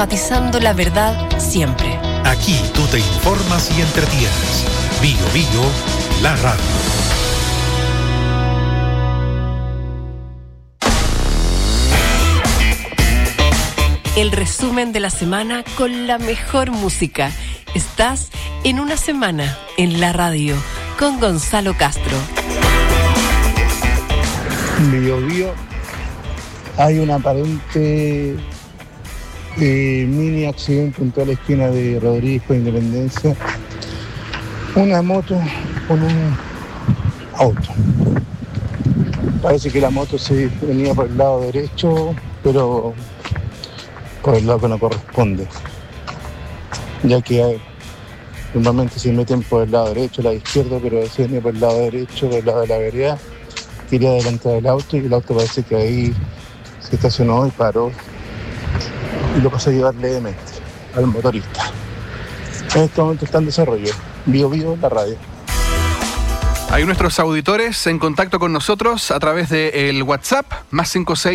Matizando la verdad siempre. Aquí tú te informas y entretienes. Bio Bio, la radio. El resumen de la semana con la mejor música. Estás en Una Semana en la radio con Gonzalo Castro. Bio Bio, hay un aparente mini accidente junto a la esquina de Rodríguez con Independencia. Una moto con un auto. Parece que la moto se venía por el lado derecho, pero por el lado que no corresponde, ya que normalmente se meten por el lado derecho, el lado izquierdo, pero se venía por el lado derecho, por el lado de la vereda. Quería adelantar el auto y el auto parece que ahí se estacionó y paró y lo pasó a llevar levemente al motorista. En este momento está en desarrollo. Bio Bio, la radio. Hay nuestros auditores en contacto con nosotros a través del WhatsApp, más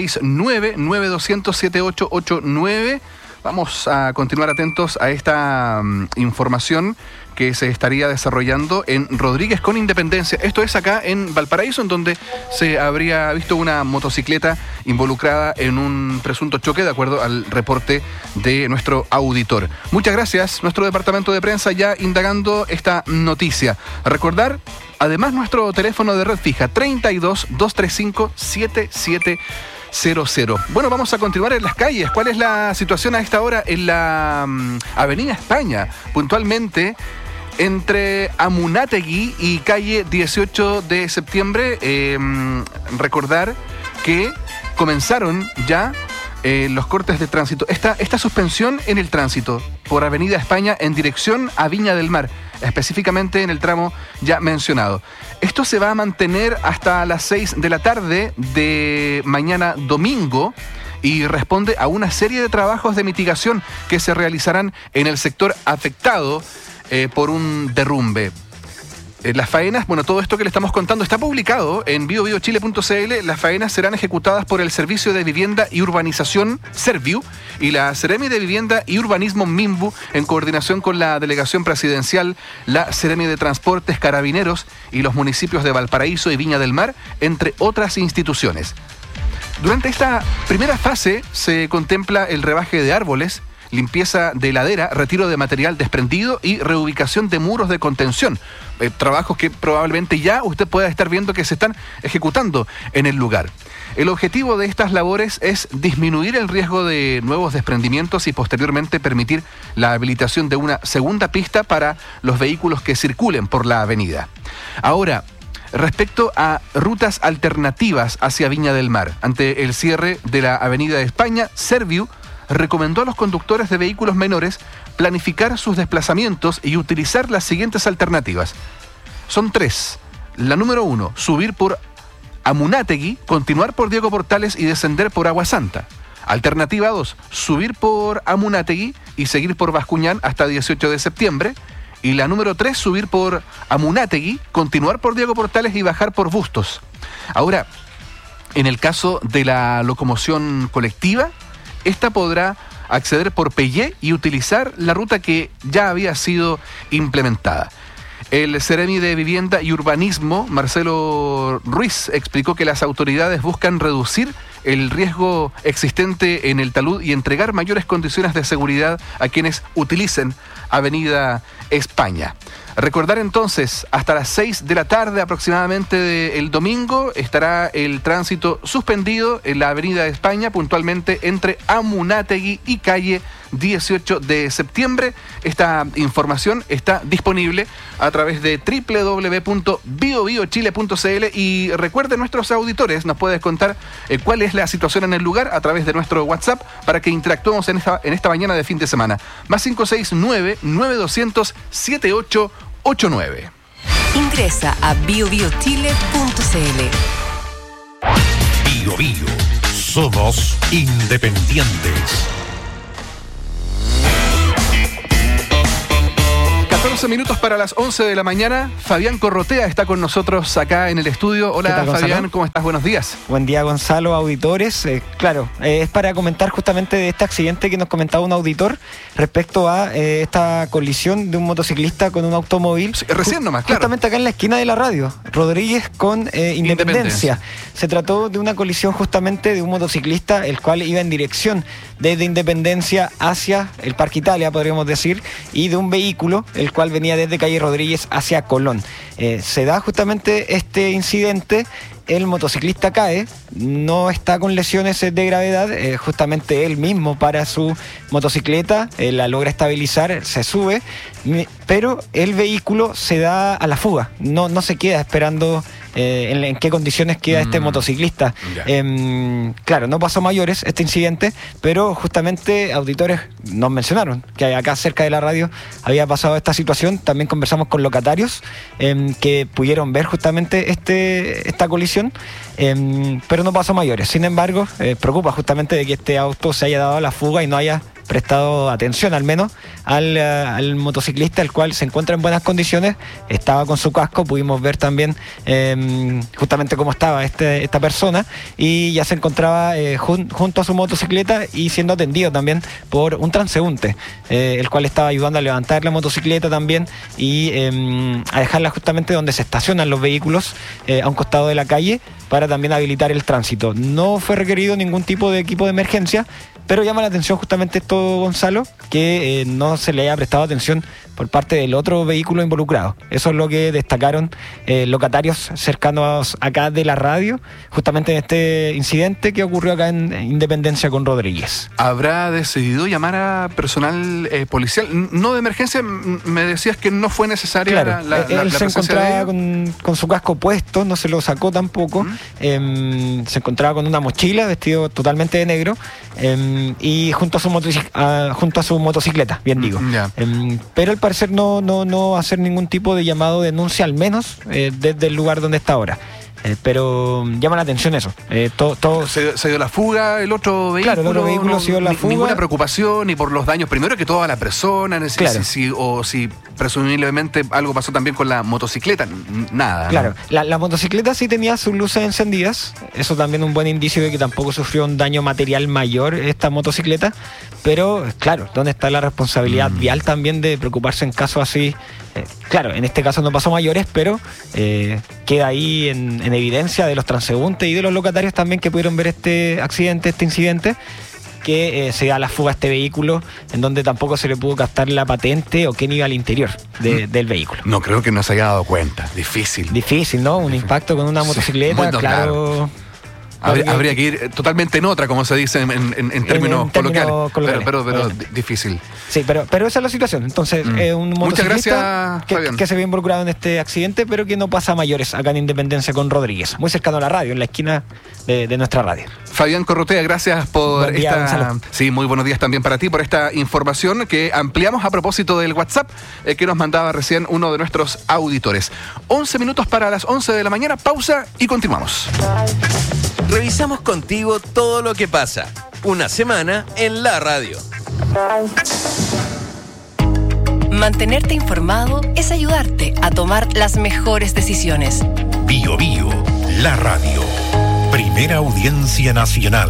569-9200-7889. Vamos a continuar atentos a esta información que se estaría desarrollando en Rodríguez con Independencia. Esto es acá en Valparaíso, en donde se habría visto una motocicleta involucrada en un presunto choque, de acuerdo al reporte de nuestro auditor. Muchas gracias. Nuestro departamento de prensa ya indagando esta noticia. Recordar, además, nuestro teléfono de red fija, 32-235-7700. Bueno, vamos a continuar en las calles. ¿Cuál es la situación a esta hora en la Avenida España? Puntualmente, entre Amunátegui y calle 18 de septiembre. Recordar que comenzaron ya los cortes de tránsito. Esta suspensión en el tránsito por Avenida España en dirección a Viña del Mar, específicamente en el tramo ya mencionado. Esto se va a mantener hasta las 6 de la tarde de mañana domingo y responde a una serie de trabajos de mitigación que se realizarán en el sector afectado por un derrumbe. Las faenas, bueno, todo esto que le estamos contando está publicado en biobiochile.cl. Las faenas serán ejecutadas por el Servicio de Vivienda y Urbanización, Serviu, y la Seremi de Vivienda y Urbanismo, Minbu, en coordinación con la Delegación Presidencial, la Seremi de Transportes, Carabineros y los municipios de Valparaíso y Viña del Mar, entre otras instituciones. Durante esta primera fase se contempla el rebaje de árboles, limpieza de ladera, retiro de material desprendido y reubicación de muros de contención. Trabajos que probablemente ya usted pueda estar viendo que se están ejecutando en el lugar. El objetivo de estas labores es disminuir el riesgo de nuevos desprendimientos y posteriormente permitir la habilitación de una segunda pista para los vehículos que circulen por la avenida. Ahora, respecto a rutas alternativas hacia Viña del Mar, ante el cierre de la Avenida de España, Serviu recomendó a los conductores de vehículos menores planificar sus desplazamientos y utilizar las siguientes alternativas. Son 3. La número 1, subir por Amunátegui, continuar por Diego Portales y descender por Agua Santa. Alternativa 2, subir por Amunátegui y seguir por Bascuñán hasta 18 de septiembre. Y la número 3, subir por Amunátegui, continuar por Diego Portales y bajar por Bustos. Ahora, en el caso de la locomoción colectiva, esta podrá acceder por Pellé y utilizar la ruta que ya había sido implementada. El Seremi de Vivienda y Urbanismo, Marcelo Ruiz, explicó que las autoridades buscan reducir el riesgo existente en el talud y entregar mayores condiciones de seguridad a quienes utilicen Avenida España. Recordar entonces, hasta las 6 de la tarde aproximadamente del domingo estará el tránsito suspendido en la Avenida España, puntualmente entre Amunátegui y calle 18 de septiembre. Esta información está disponible a través de www.biobiochile.cl y recuerden, nuestros auditores, nos puedes contar cuál es la situación en el lugar a través de nuestro WhatsApp para que interactuemos en esta mañana de fin de semana. Más 569-9200-7889. Ingresa a biobiochile.cl. Bio Bio, somos independientes. 11 minutos para las 11 de la mañana. Fabián Corrotea está con nosotros acá en el estudio. Hola, tal, Fabián, ¿cómo estás? Buenos días. Buen día, Gonzalo, auditores. Es para comentar justamente de este accidente que nos comentaba un auditor respecto a esta colisión de un motociclista con un automóvil. Sí, recién nomás, claro. Justamente acá en la esquina de la radio, Rodríguez con Independencia. Se trató de una colisión justamente de un motociclista, el cual iba en dirección desde Independencia hacia el Parque Italia, podríamos decir, y de un vehículo, el cual venía desde calle Rodríguez hacia Colón. Se da justamente este incidente. El motociclista cae, no está con lesiones de gravedad, justamente él mismo para su motocicleta, la logra estabilizar, se sube, pero el vehículo se da a la fuga, no se queda esperando en qué condiciones queda este motociclista. Claro, no pasó mayores este incidente, pero justamente auditores nos mencionaron que acá cerca de la radio había pasado esta situación. También conversamos con locatarios que pudieron ver justamente esta colisión, pero no pasó mayores. Sin embargo, preocupa justamente de que este auto se haya dado a la fuga y no haya prestado atención al menos al motociclista, el cual se encuentra en buenas condiciones, estaba con su casco, pudimos ver también justamente cómo estaba esta persona, y ya se encontraba junto a su motocicleta y siendo atendido también por un transeúnte, el cual estaba ayudando a levantar la motocicleta también y a dejarla justamente donde se estacionan los vehículos, a un costado de la calle, para también habilitar el tránsito. No fue requerido ningún tipo de equipo de emergencia, pero llama la atención justamente esto, Gonzalo, que no se le haya prestado atención por parte del otro vehículo involucrado. Eso es lo que destacaron locatarios cercanos acá de la radio, justamente en este incidente que ocurrió acá en Independencia con Rodríguez. ¿Habrá decidido llamar a personal policial? No de emergencia, me decías que no fue necesaria la él se presencia encontraba de con su casco puesto, no se lo sacó tampoco. Se encontraba con una mochila, vestido totalmente de negro, y junto a su motocicleta, bien digo. Pero al parecer no va a hacer ningún tipo de llamado de denuncia, al menos desde el lugar donde está ahora. Pero llama la atención eso. Se dio la fuga el otro vehículo. Claro, el otro vehículo se dio la fuga. Ninguna preocupación ni por los daños, primero que todo a la persona, claro. si presumiblemente algo pasó también con la motocicleta, nada. Claro, ¿no? La motocicleta sí tenía sus luces encendidas, eso también un buen indicio de que tampoco sufrió un daño material mayor esta motocicleta, pero claro, ¿dónde está la responsabilidad vial también de preocuparse en casos así? Claro, en este caso no pasó mayores, pero queda ahí en evidencia de los transeúntes y de los locatarios también que pudieron ver este incidente, que se da la fuga a este vehículo, en donde tampoco se le pudo captar la patente o quién iba al interior del vehículo. No creo que no se haya dado cuenta. Difícil, ¿no? Un impacto con una motocicleta, bueno, claro. Habría que ir totalmente en otra, como se dice en términos coloquiales. Pero difícil. Sí, pero esa es la situación. Entonces, un motociclista que se ve involucrado en este accidente, pero que no pasa a mayores acá en Independencia con Rodríguez, muy cercano a la radio, en la esquina de nuestra radio. Fabián Corrotea, gracias por esta... Sí, muy buenos días también para ti, por esta información que ampliamos a propósito del WhatsApp que nos mandaba recién uno de nuestros auditores. 11 minutos para las 11 de la mañana, pausa y continuamos. Revisamos contigo todo lo que pasa. Una semana en la radio. Mantenerte informado es ayudarte a tomar las mejores decisiones. Bio Bio, la radio. Primera audiencia nacional.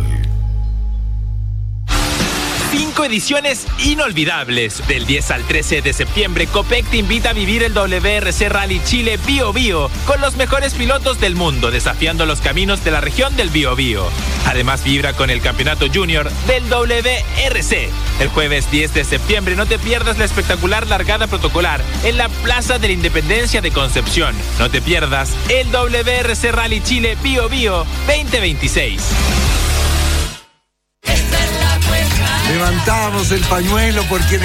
5 ediciones inolvidables. Del 10 al 13 de septiembre, Copec te invita a vivir el WRC Rally Chile Bio Bio con los mejores pilotos del mundo, desafiando los caminos de la región del Bio Bio. Además, vibra con el campeonato junior del WRC. El jueves 10 de septiembre no te pierdas la espectacular largada protocolar en la Plaza de la Independencia de Concepción. No te pierdas el WRC Rally Chile Bio Bio 2026. Levantamos el pañuelo porque